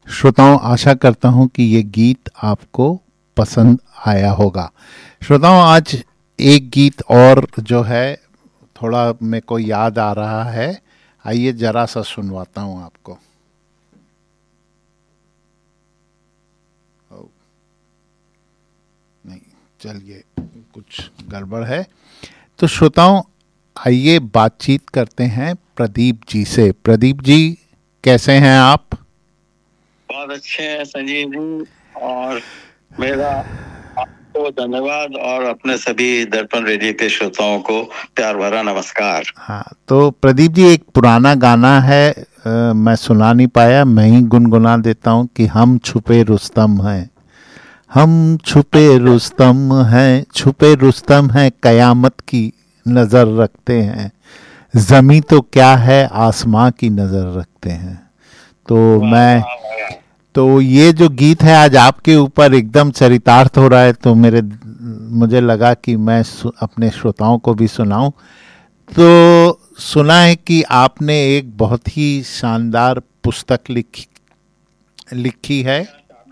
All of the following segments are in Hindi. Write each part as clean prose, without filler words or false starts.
श्रोताओं, आशा करता हूं कि ये गीत आपको पसंद आया होगा। श्रोताओं, आज एक गीत और जो है थोड़ा मेरे को याद आ रहा है, आइए जरा सा सुनवाता हूं आपको। नहीं, चलिए, कुछ गड़बड़ है। तो श्रोताओं, आइए बातचीत करते हैं प्रदीप जी से। प्रदीप जी, कैसे हैं आप? बहुत अच्छे हैं संजीव जी, और मेरा आपको धन्यवाद और अपने सभी दर्पण रेडियो के श्रोताओं को प्यार भरा नमस्कार। हाँ, तो प्रदीप जी, एक पुराना गाना है, मैं सुना नहीं पाया, मैं ही गुनगुना देता हूँ कि हम छुपे रुस्तम हैं, हम छुपे रुस्तम हैं, छुपे रुस्तम हैं, कयामत की नजर रखते हैं, जमी तो क्या है आसमां की नजर रखते हैं। तो मैं तो ये जो गीत है आज आपके ऊपर एकदम चरितार्थ हो रहा है, तो मुझे लगा कि मैं अपने श्रोताओं को भी सुनाऊं। तो सुना है कि आपने एक बहुत ही शानदार पुस्तक लिखी है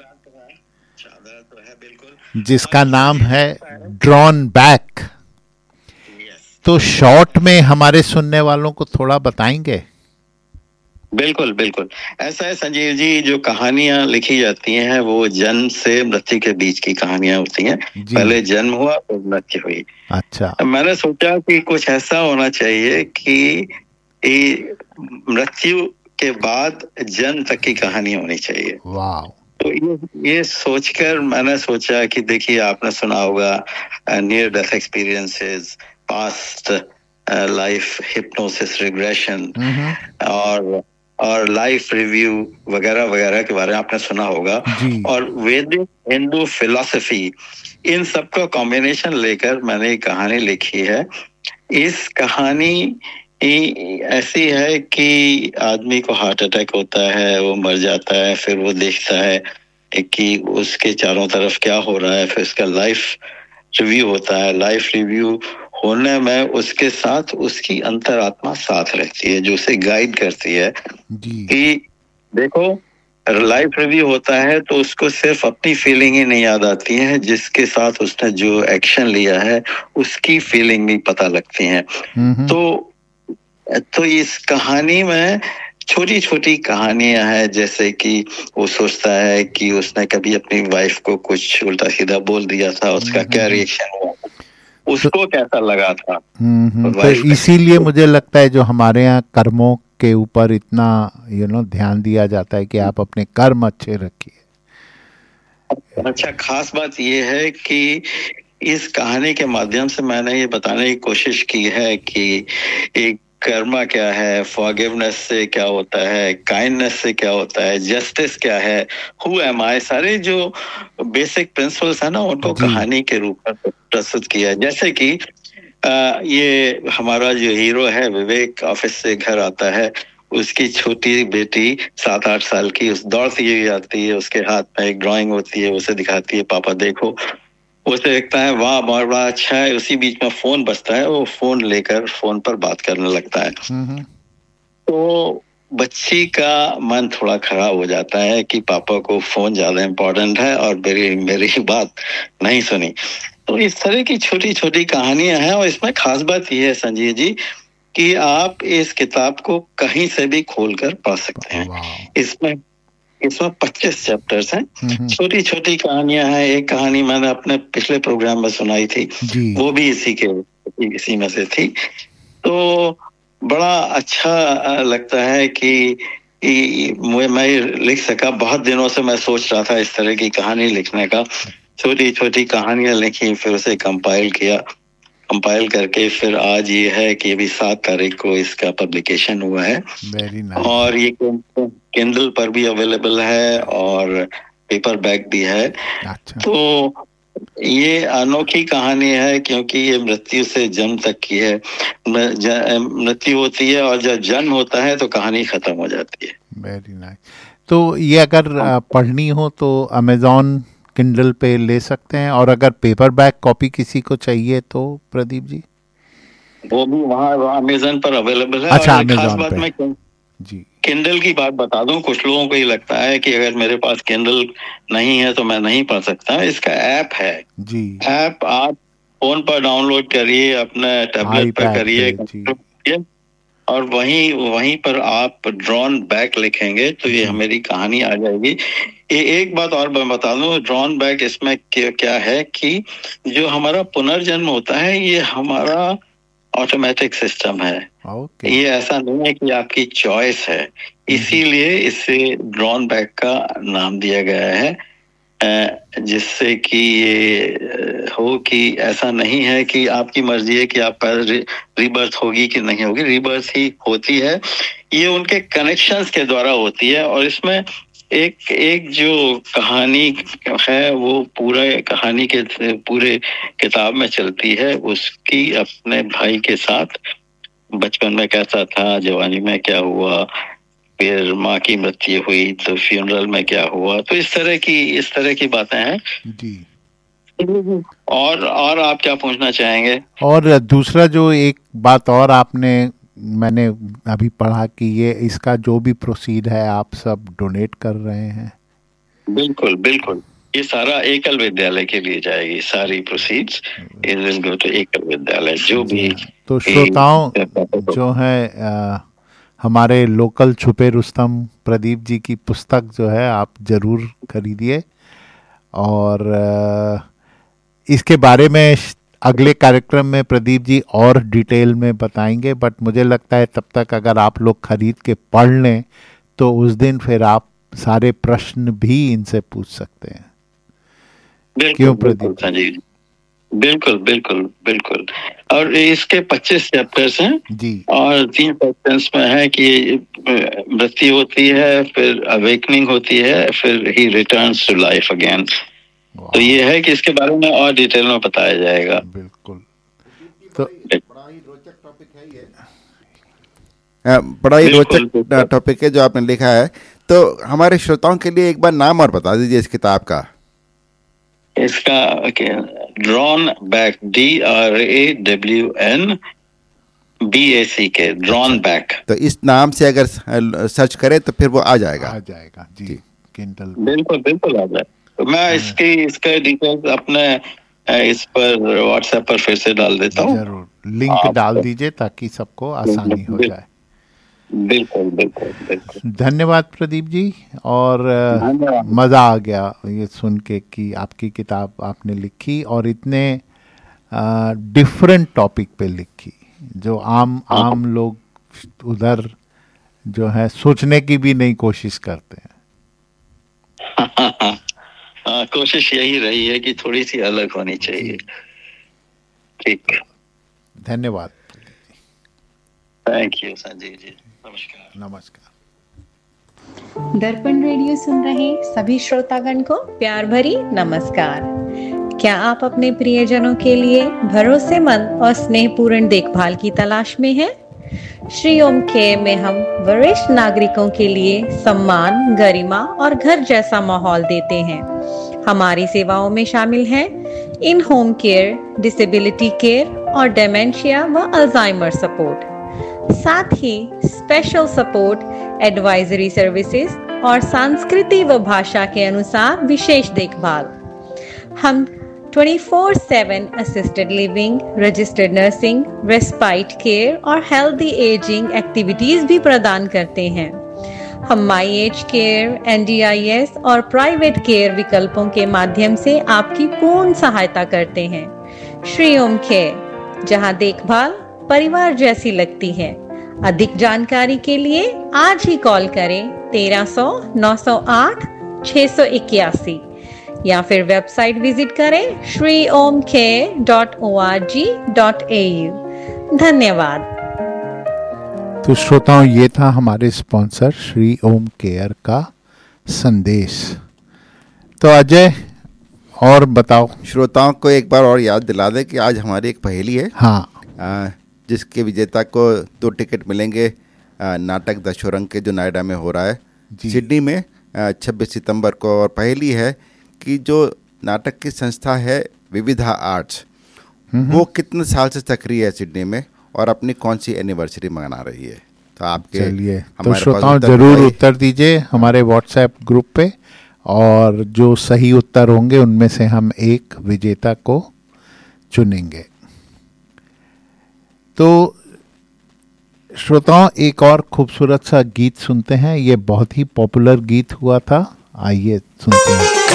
जिसका नाम है ड्रॉन बैक। तो शॉर्ट में हमारे सुनने वालों को थोड़ा बताएंगे? बिल्कुल बिल्कुल, ऐसा है संजीव जी, जो कहानियां लिखी जाती हैं वो जन्म से मृत्यु के बीच की कहानियां होती हैं। पहले जन्म हुआ और मृत्यु हुई। अच्छा। मैंने सोचा कि कुछ ऐसा होना चाहिए कि मृत्यु के बाद जन्म तक की कहानी होनी चाहिए। वाह। तो ये सोचकर मैंने सोचा कि देखिए, आपने सुना होगा near death experiences, past life hypnosis regression और लाइफ रिव्यू वगैरह वगैरह के बारे में आपने सुना होगा। और वैदिक हिंदू फिलॉसफी, इन सब का कॉम्बिनेशन लेकर मैंने एक कहानी लिखी है। इस कहानी ऐसी है कि आदमी को हार्ट अटैक होता है, वो मर जाता है, फिर वो देखता है कि उसके चारों तरफ क्या हो रहा है, फिर उसका लाइफ रिव्यू होता है। लाइफ रिव्यू होने में उसके साथ उसकी अंतरात्मा साथ रहती है, जो उसे गाइड करती है कि देखो, लाइफ रिव्यू होता है तो उसको सिर्फ अपनी फीलिंग ही नहीं याद आती है, जिसके साथ उसने जो एक्शन लिया है उसकी फीलिंग भी पता लगती है। तो इस कहानी में छोटी छोटी कहानियां हैं, जैसे कि वो सोचता है कि उसने कभी अपनी वाइफ को कुछ उल्टा सीधा बोल दिया था, उसका क्या रिएक्शन हुआ, उसको कैसा लगा था। तो इसीलिए मुझे लगता है जो हमारे यहाँ कर्मों के ऊपर इतना ध्यान दिया जाता है कि आप अपने कर्म अच्छे रखिए। अच्छा, खास बात ये है कि इस कहानी के माध्यम से मैंने ये बताने की कोशिश की है कि एक कर्मा क्या है, फॉरगिवनेस से क्या होता है, काइंडनेस से क्या होता है, जस्टिस क्या है, हु एम आई, सारे जो बेसिक प्रिंसिपल्स है ना, उनको कहानी के रूप में प्रस्तुत किया है। जैसे कि ये हमारा जो हीरो है विवेक, ऑफिस से घर आता है, उसकी छोटी बेटी 7-8 साल की उस दौड़ती हुई आती है, उसके हाथ में एक ड्राइंग होती है, उसे दिखाती है, पापा देखो। उसे देखता है, वाह बड़ा अच्छा है। उसी बीच में फोन बजता है, वो फोन लेकर फोन पर बात करने लगता है। तो बच्ची का मन थोड़ा खराब हो जाता है कि पापा को फोन ज्यादा इम्पोर्टेंट है और मेरी बात नहीं सुनी। तो इस तरह की छोटी छोटी कहानियां हैं, और इसमें खास बात यह है संजीव जी कि आप इस किताब को कहीं से भी खोलकर पढ़ सकते हैं। इसमें 25 चैप्टर्स हैं, छोटी छोटी कहानियां हैं। एक कहानी मैंने अपने पिछले प्रोग्राम में सुनाई थी, वो भी इसी में से थी। तो बड़ा अच्छा लगता है कि मैं लिख सका। बहुत दिनों से मैं सोच रहा था इस तरह की कहानी लिखने का। छोटी छोटी कहानियां लिखी, फिर उसे कंपाइल किया, कंपाइल करके फिर आज ये है कि अभी 7 तारीख को इसका पब्लिकेशन हुआ है। और ये किंडल पर भी अवेलेबल है और पेपर बैक भी है। तो ये अनोखी कहानी है, क्योंकि ये मृत्यु से जन्म तक की है। मृत्यु होती है और जब जन्म होता है तो कहानी खत्म हो जाती है। Very nice. तो ये अगर पढ़नी हो तो अमेज़ॉन किंडल पे ले सकते हैं, और अगर पेपर बैक कॉपी किसी को चाहिए तो प्रदीप जी? वो भी वहाँ अमेज़न पर अवेलेबल है। अच्छा, और खास बात मैं जी। किंडल की बात बता दूं, कुछ लोगों को ये लगता है कि अगर मेरे पास किंडल नहीं है तो मैं नहीं पढ़ सकता। इसका ऐप है जी। ऐप आप फोन पर डाउनलोड करिए, अपने टैबलेट पर iPad करिए, पे, जी। करिए, और वहीं पर आप ड्रॉन बैक लिखेंगे तो ये मेरी कहानी आ जाएगी। एक बात और मैं बता दूं, ड्रॉन बैक इसमें क्या है कि जो हमारा पुनर्जन्म होता है ये हमारा ऑटोमेटिक सिस्टम है। ये ऐसा नहीं है कि आपकी चॉइस है, इसीलिए इसे ड्रॉन बैक का नाम दिया गया है, जिससे कि ये हो कि ऐसा नहीं है कि आपकी मर्जी है कि आप रीबर्थ होगी कि नहीं होगी, रीबर्थ ही होती है। ये उनके कनेक्शंस के द्वारा होती है। और इसमें एक जो कहानी है वो पूरे कहानी के पूरे किताब में चलती है, उसकी अपने भाई के साथ बचपन में कैसा था, जवानी में क्या हुआ, फिर माँ की मृत्यु हुई तो फ्यूनरल में क्या हुआ, तो इस तरह की बातें हैं जी। और आप क्या पूछना चाहेंगे? और दूसरा जो एक बात और मैंने अभी पढ़ा कि ये इसका जो भी प्रोसीड है आप सब डोनेट कर रहे हैं। बिल्कुल बिल्कुल, ये सारा एकल विद्यालय के लिए जाएगी, सारी प्रोसीड्स तो एकल विद्यालय जो भी। तो श्रोताओं जो है हमारे लोकल छुपे रुस्तम प्रदीप जी की पुस्तक जो है आप जरूर खरीदिए, और इसके बारे में अगले कार्यक्रम में प्रदीप जी और डिटेल में बताएंगे। बट मुझे लगता है तब तक अगर आप लोग खरीद के पढ़ लें तो उस दिन फिर आप सारे प्रश्न भी इनसे पूछ सकते हैं। क्यों प्रदीप जी? बिल्कुल बिल्कुल बिल्कुल। और इसके 25 चैप्टर्स हैं जी, और 3 सेक्शंस में है कि मृत्यु होती है, फिर अवेकनिंग होती है, फिर ही रिटर्न्स टू लाइफ अगेन। तो ये है कि इसके बारे में और डिटेल में बताया जाएगा। बिल्कुल। तो बड़ा ही रोचक टॉपिक है ये, बड़ा ही रोचक टॉपिक है जो आपने लिखा है। तो हमारे श्रोताओं के लिए एक बार नाम और बता दीजिए इस किताब का। इसका drawn back, DRAWNBACK, drawn back. तो इस नाम से अगर सर्च करें तो फिर वो आ जाएगा जी। किंडल बिल्कुल बिल्कुल आ जाए। तो मैं इसके डिटेल्स अपने इस पर व्हाट्सएप पर फिर से डाल देता हूँ। जरूर लिंक डाल दीजिए ताकि सबको आसानी हो जाए। बिल्कुल बिल्कुल बिल्कुल। धन्यवाद प्रदीप जी, और मज़ा आ गया ये सुन के कि आपकी किताब आपने लिखी और इतने डिफरेंट टॉपिक पे लिखी जो आम लोग उधर जो है सोचने की भी नहीं कोशिश करते हैं। कोशिश यही रही है कि थोड़ी सी अलग होनी चाहिए। ठीक, धन्यवाद। Thank you Sanjeev ji. नमस्कार। नमस्कार। दर्पण रेडियो सुन रहे सभी श्रोतागण को प्यार भरी नमस्कार। क्या आप अपने प्रियजनों के लिए भरोसेमंद और स्नेहपूर्ण देखभाल की तलाश में हैं? श्री ओम केयर में हम वरिष्ठ नागरिकों के लिए सम्मान, गरिमा और घर जैसा माहौल देते हैं। हमारी सेवाओं में शामिल हैं इन होम केयर, डिसेबिलिटी केयर और डेमेंशिया व अल्जाइमर सपोर्ट, साथ ही स्पेशल सपोर्ट, एडवाइजरी सर्विसेज और संस्कृति व भाषा के अनुसार विशेष देखभाल। हम 24/7 assisted living, registered nursing, respite care और हेल्दी एजिंग एक्टिविटीज भी प्रदान करते हैं। हम माई एज केयर, NDIS और प्राइवेट केयर विकल्पों के माध्यम से आपकी पूर्ण सहायता करते हैं। श्री ओम केयर, जहां देखभाल परिवार जैसी लगती है। अधिक जानकारी के लिए आज ही कॉल करें 1300 908 681 या फिर वेबसाइट विजिट करें shriomcare.org.au। धन्यवाद। तो श्रोताओं, ये था हमारे स्पॉन्सर श्री ओम केयर का संदेश। तो अजय और बताओ। श्रोताओं को एक बार और याद दिला दें कि आज हमारी एक पहेली है। हाँ, जिसके विजेता को 2 टिकट मिलेंगे नाटक दशोरंग के, जो नोएडा में हो रहा है, सिडनी में 26 सितंबर को। और पहेली है कि जो नाटक की संस्था है विविधा आर्ट्स, वो कितने साल से सक्रिय है सिडनी में और अपनी कौन सी एनिवर्सरी मना रही है। तो आपके चलिए, तो हमारे पास श्रोताओं उत्तर जरूर बताइए। उत्तर दीजिए हमारे व्हाट्सएप ग्रुप पे, और जो सही उत्तर होंगे उनमें से हम एक विजेता को चुनेंगे। तो श्रोताओं एक और खूबसूरत सा गीत सुनते हैं, ये बहुत ही पॉपुलर गीत हुआ था, आइए सुनते हैं।